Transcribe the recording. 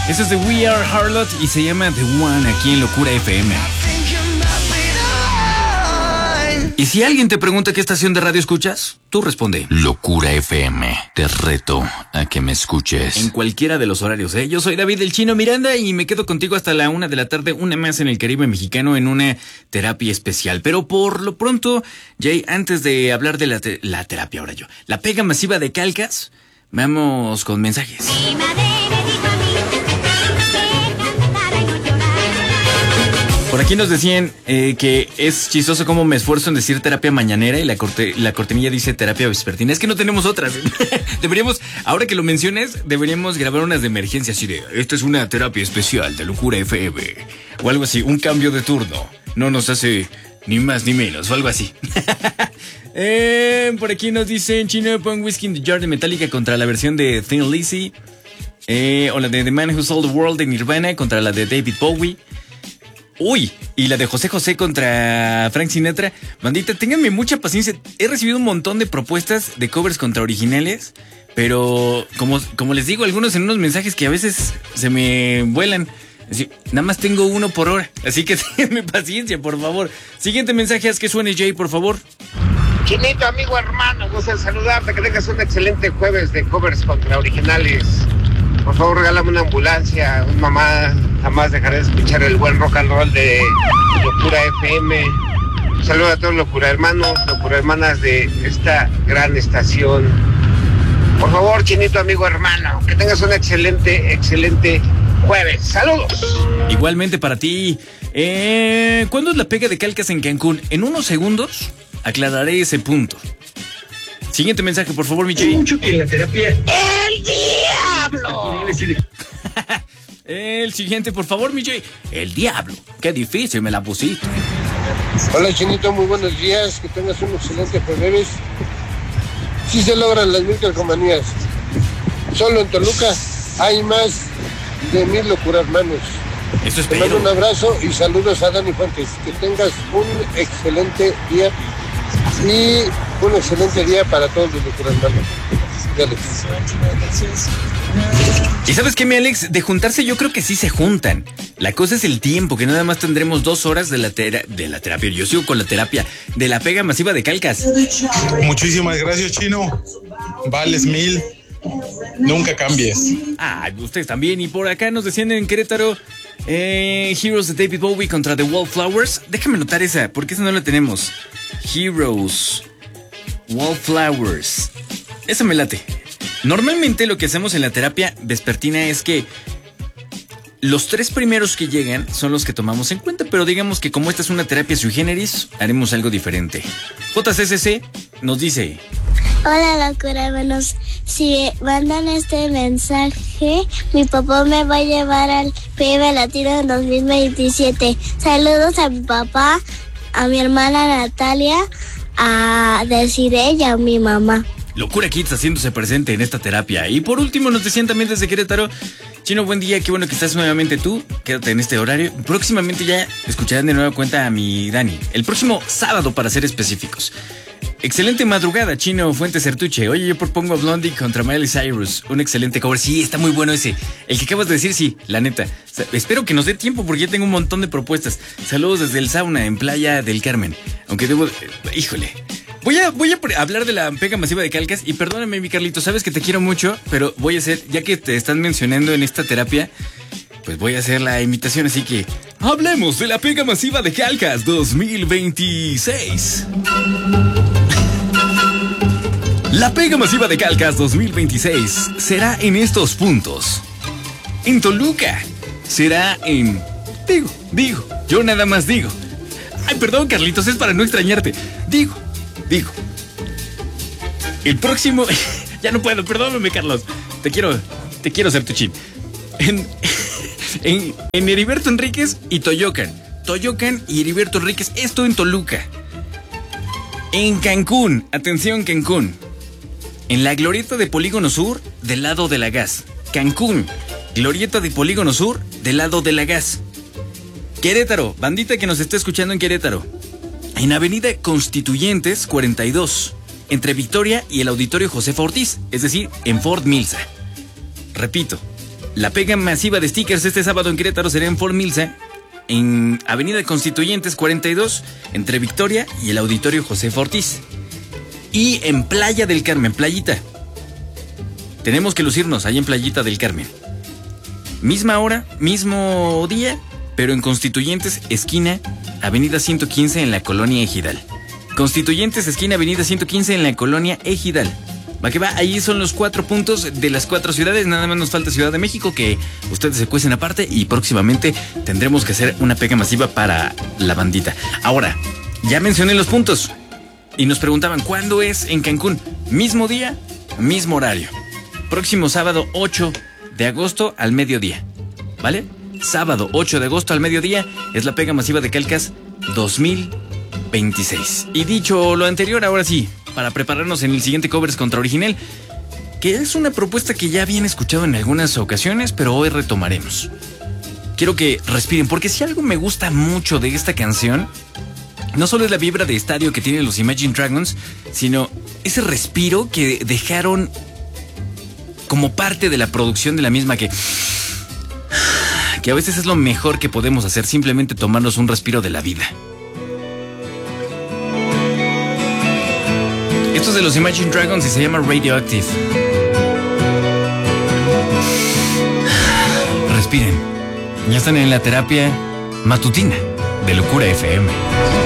Eso es de We Are Harlot y se llama The One aquí en Locura FM. Y si alguien te pregunta qué estación de radio escuchas, tú responde Locura FM. Te reto a que me escuches en cualquiera de los horarios, ¿eh? Yo soy David el Chino Miranda y me quedo contigo hasta la 1 de la tarde, una más en el Caribe mexicano en una terapia especial. Pero por lo pronto, Jay, antes de hablar de la terapia, ahora yo, la pega masiva de calcas, vamos con mensajes. Por aquí nos decían que es chistoso cómo me esfuerzo en decir terapia mañanera y la cortinilla dice terapia vespertina. Es que no tenemos otras. Deberíamos, ahora que lo menciones, deberíamos grabar unas de emergencia así de, esta es una terapia especial de Locura FM. O algo así, un cambio de turno. No nos hace ni más ni menos, o algo así. Por aquí nos dicen, Chino, pon Whiskey in the Jar de Metallica contra la versión de Thin Lizzy. O la de The Man Who Sold the World de Nirvana contra la de David Bowie. Uy, y la de José José contra Frank Sinatra. Bandita, ténganme mucha paciencia. He recibido un montón de propuestas de covers contra originales, pero como les digo, algunos en unos mensajes que a veces se me vuelan. Así, nada más tengo uno por hora, así que ténganme paciencia, por favor. Siguiente mensaje, haz que suene, Jay, por favor. Chinito, amigo, hermano, gusto en saludarte, que tengas un excelente jueves de covers contra originales. Por favor, regálame una ambulancia. Un mamá, jamás dejaré de escuchar el buen rock and roll de Locura FM. Saludos a todos locura hermanos, locura hermanas de esta gran estación. Por favor, Chinito, amigo, hermano, que tengas un excelente jueves. ¡Saludos! Igualmente para ti. ¿Cuándo es la pega de calcas en Cancún? En unos segundos aclararé ese punto. Siguiente mensaje, por favor, Michi. Mucho que la terapia... ¡El diablo! El siguiente, por favor, Michi. El diablo. Qué difícil me la pusiste. Hola, Chinito, muy buenos días. Que tengas un excelente jueves. Sí se logran las 1000 calcomanías. Solo en Toluca hay más de 1000 locura hermanos. Eso Te mando un abrazo y saludos a Dani Fuentes. Que tengas un excelente día y un excelente día para todos los locura hermanos. Dale. ¿Y sabes qué, mi Alex? De juntarse yo creo que sí se juntan. La cosa es el tiempo, que nada más tendremos 2 horas de la terapia. Yo sigo con la terapia de la pega masiva de calcas. Muchísimas gracias, Chino. Vales 1000. Nunca cambies. Ah, ustedes también. Y por acá nos decían en Querétaro, Heroes de David Bowie contra The Wallflowers. Déjame notar esa, porque esa no la tenemos. Heroes, Wallflowers. Esa me late. Normalmente lo que hacemos en la terapia vespertina es que los 3 primeros que llegan son los que tomamos en cuenta, pero digamos que como esta es una terapia sui generis, haremos algo diferente. JCCC nos dice: hola, locura hermanos. Si mandan este mensaje, mi papá me va a llevar al PIB Latino en 2027. Saludos a mi papá, a mi hermana Natalia, a Desiree y a mi mamá. Locura Kids haciéndose presente en esta terapia. Y por último nos decían también desde Querétaro: Chino, buen día, qué bueno que estás nuevamente tú. Quédate en este horario. Próximamente ya escucharán de nueva cuenta a mi Dani. El próximo sábado, para ser específicos. Excelente madrugada, Chino Fuentes Certuche. Oye, yo propongo a Blondie contra Miley Cyrus. Un excelente cover. Sí, está muy bueno ese. El que acabas de decir, sí, la neta. Espero que nos dé tiempo porque ya tengo un montón de propuestas. Saludos desde el sauna en Playa del Carmen. Aunque debo... híjole. Voy a hablar de la pega masiva de calcas. Y perdóname, mi Carlito, sabes que te quiero mucho, pero voy a hacer, ya que te están mencionando en esta terapia, pues voy a hacer la imitación. Así que hablemos de la pega masiva de calcas 2026. La pega masiva de calcas 2026 será en estos puntos. En Toluca será en... Digo, yo nada más digo. Ay, perdón, Carlitos, es para no extrañarte. Digo. El próximo... ya no puedo, perdóname, Carlos. Te quiero ser tu chin. En Heriberto Enríquez y Toyocan y Heriberto Enríquez, esto en Toluca. En Cancún, atención, Cancún. En la glorieta de Polígono Sur, del lado de la gas. Cancún, glorieta de Polígono Sur, del lado de la gas. Querétaro, bandita que nos está escuchando en Querétaro. En Avenida Constituyentes 42, entre Victoria y el Auditorio Josefa Ortiz, es decir, en Fort Milsa. Repito, La pega masiva de stickers este sábado en Querétaro será en Fort Milsa, en Avenida Constituyentes 42, entre Victoria y el Auditorio José Ortiz. Y en Playa del Carmen, Playita. Tenemos que lucirnos ahí en Playita del Carmen. Misma hora, mismo día, pero en Constituyentes, esquina, Avenida 115 en la Colonia Ejidal. Constituyentes, esquina, Avenida 115 en la Colonia Ejidal. Va que va, ahí son los 4 puntos de las 4 ciudades. Nada más nos falta Ciudad de México, que ustedes se cuecen aparte y próximamente tendremos que hacer una pega masiva para la bandita. Ahora, ya mencioné los puntos y nos preguntaban, ¿cuándo es en Cancún? Mismo día, mismo horario. Próximo sábado 8 de agosto al mediodía, ¿vale? Sábado 8 de agosto al mediodía es la pega masiva de Calcas 2026. Y dicho lo anterior, ahora sí, para prepararnos en el siguiente Covers contra Original, que es una propuesta que ya habían escuchado en algunas ocasiones, pero hoy retomaremos. Quiero que respiren, porque si algo me gusta mucho de esta canción, no solo es la vibra de estadio que tienen los Imagine Dragons, sino ese respiro que dejaron como parte de la producción de la misma, que a veces es lo mejor que podemos hacer, simplemente tomarnos un respiro de la vida. Esto es de los Imagine Dragons y se llama Radioactive. Respiren. Ya están en la terapia matutina de Locura FM.